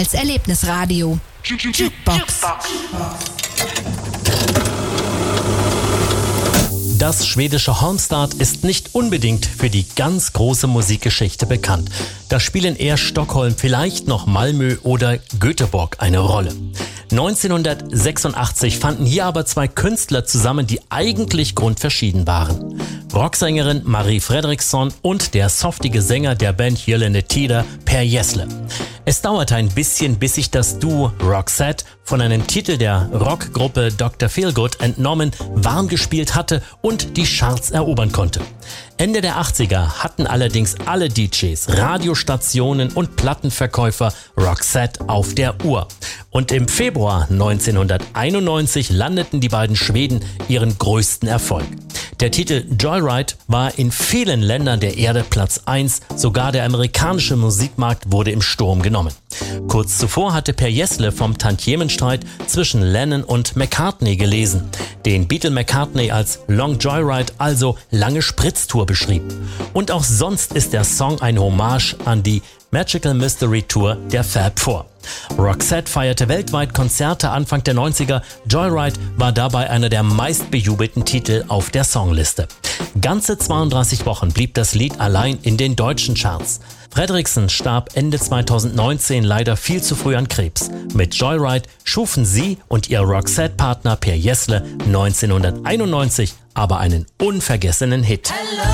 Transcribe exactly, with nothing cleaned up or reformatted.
als Erlebnisradio. Jukebox. Das schwedische Halmstad ist nicht unbedingt für die ganz große Musikgeschichte bekannt. Da spielen eher Stockholm, vielleicht noch Malmö oder Göteborg eine Rolle. neunzehnhundertsechsundachtzig fanden hier aber zwei Künstler zusammen, die eigentlich grundverschieden waren. Rocksängerin Marie Fredriksson und der softige Sänger der Band Gyllene Tider, Per Gessle. Es dauerte ein bisschen, bis sich das Duo Roxette von einem Titel der Rockgruppe Doktor Feelgood entnommen, warm gespielt hatte und die Charts erobern konnte. Ende der achtziger hatten allerdings alle D Js, Radiostationen und Plattenverkäufer Roxette auf der Uhr. Und im Februar neunzehnhunderteinundneunzig landeten die beiden Schweden ihren größten Erfolg. Der Titel Joyride war in vielen Ländern der Erde Platz eins, sogar der amerikanische Musikmarkt wurde im Sturm genommen. Kurz zuvor hatte Per Gessle vom Tantiemenstreit zwischen Lennon und McCartney gelesen, den Beatle McCartney als Long Joyride, also lange Spritztour, beschrieb. Und auch sonst ist der Song ein Hommage an die Magical Mystery Tour der Fab Four. Roxette feierte weltweit Konzerte Anfang der neunziger. Joyride war dabei einer der meistbejubelten Titel auf der Songliste. Ganze zweiunddreißig Wochen blieb das Lied allein in den deutschen Charts. Fredriksson starb Ende zweitausendneunzehn leider viel zu früh an Krebs. Mit Joyride schufen sie und ihr Roxette-Partner Per Gessle neunzehnhunderteinundneunzig aber einen unvergessenen Hit.